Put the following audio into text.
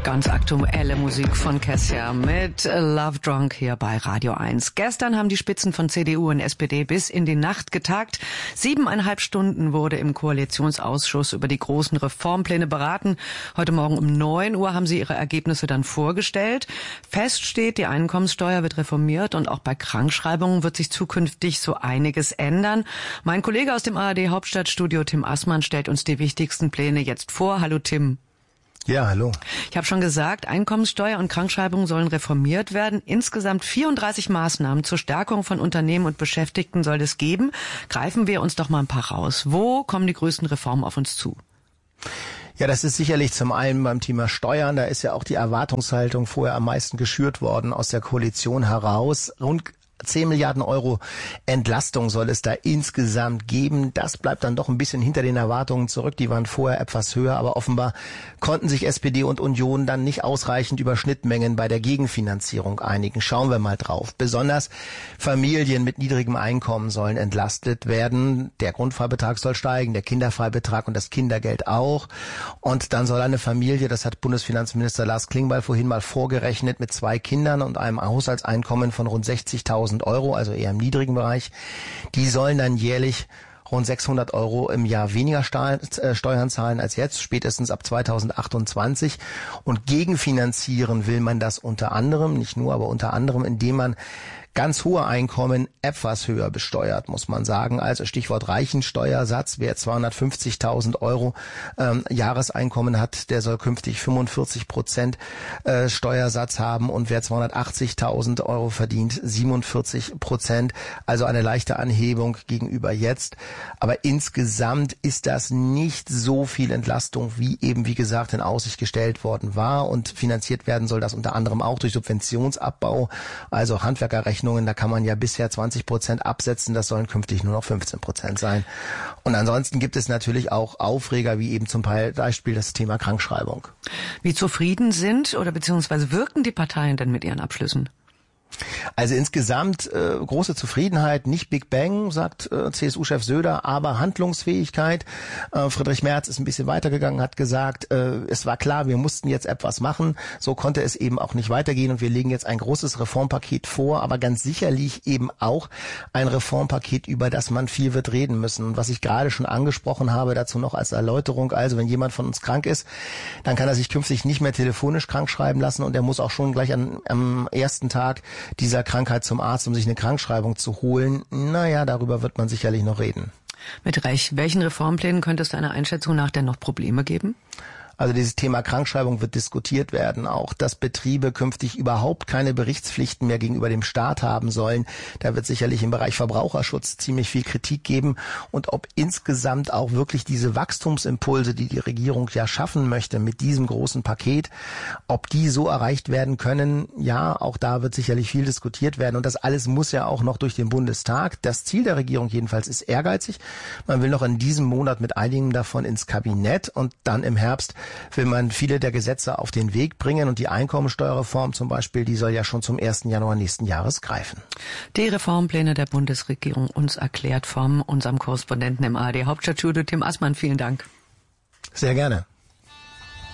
Ganz aktuelle Musik von Kessia mit Love Drunk hier bei Radio 1. Gestern haben die Spitzen von CDU und SPD bis in die Nacht getagt. 7,5 Stunden wurde im Koalitionsausschuss über die großen Reformpläne beraten. Heute Morgen um 9 Uhr haben sie ihre Ergebnisse dann vorgestellt. Fest steht, die Einkommenssteuer wird reformiert und auch bei Krankschreibungen wird sich zukünftig so einiges ändern. Mein Kollege aus dem ARD Hauptstadtstudio, Tim Assmann, stellt uns die wichtigsten Pläne jetzt vor. Hallo Tim. Ja, hallo. Ich habe schon gesagt, Einkommenssteuer und Krankschreibung sollen reformiert werden. Insgesamt 34 Maßnahmen zur Stärkung von Unternehmen und Beschäftigten soll es geben. Greifen wir uns doch mal ein paar raus. Wo kommen die größten Reformen auf uns zu? Ja, das ist sicherlich zum einen beim Thema Steuern. Da ist ja auch die Erwartungshaltung vorher am meisten geschürt worden aus der Koalition heraus. Rund 10 Milliarden Euro Entlastung soll es da insgesamt geben. Das bleibt dann doch ein bisschen hinter den Erwartungen zurück. Die waren vorher etwas höher, aber offenbar konnten sich SPD und Union dann nicht ausreichend über Schnittmengen bei der Gegenfinanzierung einigen. Schauen wir mal drauf. Besonders Familien mit niedrigem Einkommen sollen entlastet werden. Der Grundfreibetrag soll steigen, der Kinderfreibetrag und das Kindergeld auch. Und dann soll eine Familie, das hat Bundesfinanzminister Lars Klingbeil vorhin mal vorgerechnet, mit 2 Kindern und einem Haushaltseinkommen von rund 60.000 Euro, also eher im niedrigen Bereich, die sollen dann jährlich rund 600 Euro im Jahr weniger Steuern zahlen als jetzt, spätestens ab 2028. Und gegenfinanzieren will man das unter anderem, nicht nur, aber unter anderem, indem man ganz hohe Einkommen etwas höher besteuert, muss man sagen. Also Stichwort Reichensteuersatz. Wer 250.000 Euro Jahreseinkommen hat, der soll künftig 45% Steuersatz haben. Und wer 280.000 Euro verdient, 47%. Also eine leichte Anhebung gegenüber jetzt. Aber insgesamt ist das nicht so viel Entlastung, wie eben, wie gesagt, in Aussicht gestellt worden war. Und finanziert werden soll das unter anderem auch durch Subventionsabbau, also Handwerkerrechnungen. Da kann man ja bisher 20% absetzen, das sollen künftig nur noch 15% sein. Und ansonsten gibt es natürlich auch Aufreger, wie eben zum Beispiel das Thema Krankschreibung. Wie zufrieden sind oder beziehungsweise wirken die Parteien denn mit ihren Abschlüssen? Also insgesamt große Zufriedenheit, nicht Big Bang, sagt CSU-Chef Söder, aber Handlungsfähigkeit. Friedrich Merz ist ein bisschen weitergegangen, hat gesagt, es war klar, wir mussten jetzt etwas machen. So konnte es eben auch nicht weitergehen und wir legen jetzt ein großes Reformpaket vor, aber ganz sicherlich eben auch ein Reformpaket, über das man viel wird reden müssen. Und was ich gerade schon angesprochen habe, dazu noch als Erläuterung, also wenn jemand von uns krank ist, dann kann er sich künftig nicht mehr telefonisch krank schreiben lassen und er muss auch schon gleich am ersten Tag dieser Krankheit zum Arzt, um sich eine Krankschreibung zu holen. Naja, darüber wird man sicherlich noch reden. Mit welchen Reformplänen könnte es deiner Einschätzung nach denn noch Probleme geben? Also dieses Thema Krankschreibung wird diskutiert werden, auch dass Betriebe künftig überhaupt keine Berichtspflichten mehr gegenüber dem Staat haben sollen. Da wird sicherlich im Bereich Verbraucherschutz ziemlich viel Kritik geben. Und ob insgesamt auch wirklich diese Wachstumsimpulse, die die Regierung ja schaffen möchte mit diesem großen Paket, ob die so erreicht werden können, ja, auch da wird sicherlich viel diskutiert werden. Und das alles muss ja auch noch durch den Bundestag. Das Ziel der Regierung jedenfalls ist ehrgeizig. Man will noch in diesem Monat mit einigen davon ins Kabinett und dann im Herbst will man viele der Gesetze auf den Weg bringen und die Einkommensteuerreform zum Beispiel, die soll ja schon zum 1. Januar nächsten Jahres greifen. Die Reformpläne der Bundesregierung uns erklärt von unserem Korrespondenten im ARD Hauptstadtstudio, Tim Assmann. Vielen Dank. Sehr gerne.